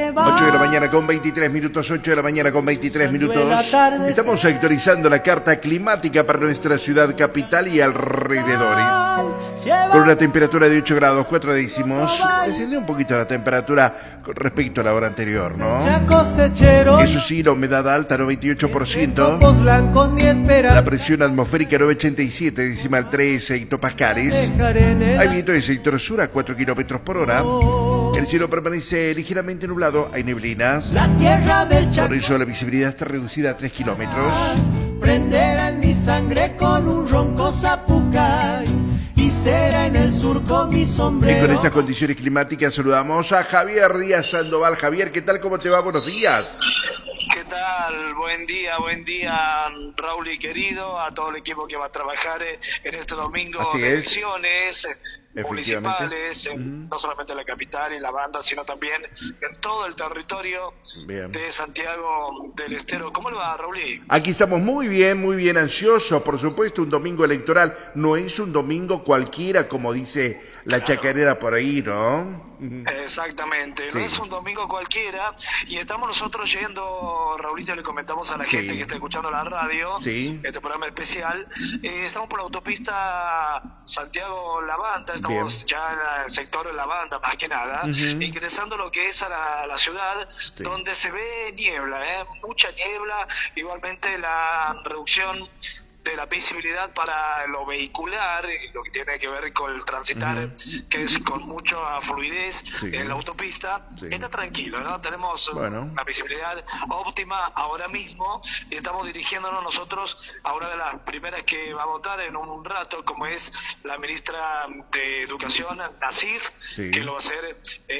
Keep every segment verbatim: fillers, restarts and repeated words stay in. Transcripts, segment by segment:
ocho de la mañana con veintitrés minutos, ocho de la mañana con veintitrés minutos. Estamos actualizando la carta climática para nuestra ciudad capital y alrededores. Con una temperatura de ocho grados cuatro décimos. Descendió un poquito la temperatura con respecto a la hora anterior, ¿no? Eso sí, la humedad alta, noventa y ocho por ciento. La presión atmosférica, novecientos ochenta y siete, decimal tres hectopascales. Hay viento del sector sur a cuatro kilómetros por hora. El cielo permanece ligeramente nublado, hay neblinas. Por eso la visibilidad está reducida a tres kilómetros. Prenderá en mi sangre con un ronco zapucay y será en el surco mi sombrero. Y con estas condiciones climáticas saludamos a Javier Díaz Sandoval. Javier, ¿qué tal? ¿Cómo te va? Buenos días. ¿Qué tal? Buen día, buen día, Raúl y querido, a todo el equipo que va a trabajar en este domingo Así de es. elecciones municipales, en, uh-huh. no solamente en la capital y la banda, sino también en todo el territorio bien. de Santiago del Estero. ¿Cómo le va, Raúl? Aquí estamos muy bien, muy bien ansiosos. Por supuesto, un domingo electoral no es un domingo cualquiera, como dice la claro. chacarera por ahí, ¿no? Exactamente, sí. No es un domingo cualquiera y estamos nosotros yendo, Raulito, le comentamos a la sí. gente que está escuchando la radio, sí. este programa especial, eh, estamos por la autopista Santiago-Lavanda, estamos bien. ya en el sector de Lavanda más que nada, uh-huh. ingresando lo que es a la, a la ciudad, sí. donde se ve niebla, ¿eh? mucha niebla, igualmente la reducción de la visibilidad para lo vehicular, lo que tiene que ver con el transitar, uh-huh. que es con mucha fluidez sí. en la autopista, sí. está tranquilo, ¿no? Tenemos bueno. una visibilidad óptima ahora mismo y estamos dirigiéndonos nosotros a una de las primeras que va a votar en un rato, como es la ministra de Educación, Nasif, sí. que lo va a hacer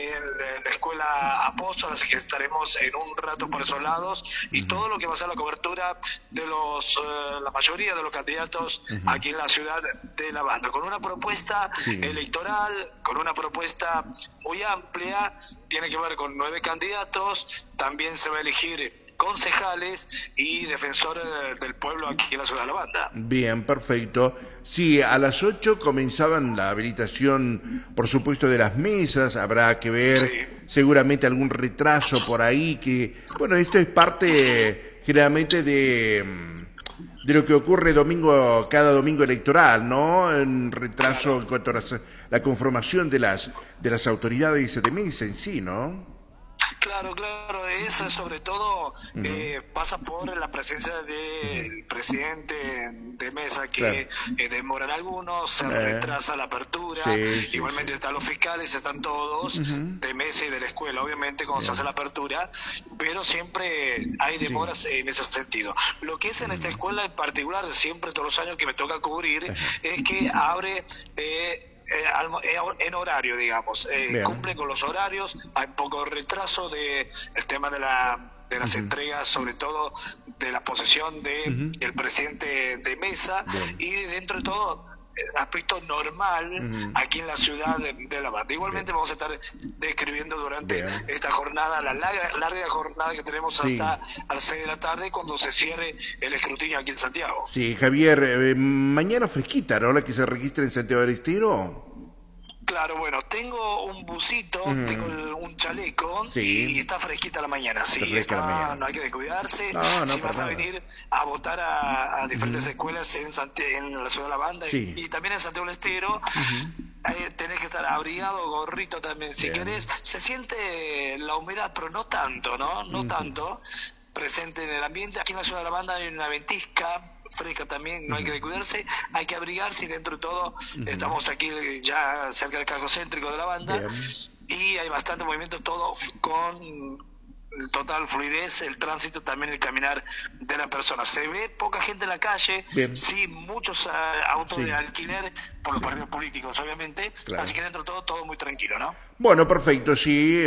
en la escuela Apóstol, así que estaremos en un rato por esos lados y uh-huh. todo lo que va a ser la cobertura de los, uh, la mayoría de los candidatos uh-huh. aquí en la ciudad de La Banda, con una propuesta sí. electoral, con una propuesta muy amplia, tiene que ver con nueve candidatos, también se va a elegir concejales y defensores del pueblo aquí en la ciudad de La Banda. Bien, perfecto. Sí, a las ocho comenzaban la habilitación, por supuesto, de las mesas, habrá que ver sí. seguramente algún retraso por ahí, que, bueno, esto es parte generalmente de... de lo que ocurre domingo cada domingo electoral, ¿no? En retraso claro. en cuanto a las, la conformación de las de las autoridades de mesa en sí, ¿no? Claro, claro, eso sobre todo uh-huh. eh, pasa por la presencia del uh-huh. presidente de mesa que claro. eh, demoran algunos, se eh. retrasa la apertura, sí, sí, igualmente sí. están los fiscales, están todos uh-huh. de mesa y de la escuela, obviamente cuando yeah. se hace la apertura, pero siempre hay demoras sí. en ese sentido. Lo que es en uh-huh. esta escuela en particular, siempre todos los años que me toca cubrir, uh-huh. es que abre... Eh, Eh, en horario, digamos, eh, cumple con los horarios, hay poco retraso de el tema de la de las uh-huh. entregas, sobre todo de la posesión de uh-huh. el presidente de mesa Bien. y dentro de todo aspecto normal uh-huh. aquí en la ciudad de, de La Banda. Igualmente Bien. vamos a estar describiendo durante Bien. esta jornada, la larga, larga jornada que tenemos sí. hasta las seis de la tarde cuando se cierre el escrutinio aquí en Santiago. Sí, Javier, eh, mañana fresquita, ¿no? La que se registra en Santiago del Estero. Claro, bueno, tengo un busito, uh-huh. tengo el, un chaleco sí. y está fresquita la mañana, sí, está, la mañana. No hay que descuidarse. No, no, si vas nada. a venir a votar a, a diferentes uh-huh. escuelas en, Santi- en la ciudad de La Banda sí. y, y también en Santiago del Estero, uh-huh. eh, tenés que estar abrigado, gorrito también, si Bien. querés. Se siente la humedad, pero no tanto, ¿no? No uh-huh. tanto presente en el ambiente. Aquí en la ciudad de La Banda hay una ventisca fresca también, no uh-huh. hay que descuidarse, hay que abrigarse y dentro de todo uh-huh. estamos aquí ya cerca del casco céntrico de La Banda Bien. y hay bastante movimiento, todo con total fluidez, el tránsito, también el caminar de la persona. Se ve poca gente en la calle, Bien. sí, muchos uh, autos sí. de alquiler por los partidos políticos, obviamente, claro. así que dentro de todo, todo muy tranquilo, ¿no? Bueno, perfecto, sí.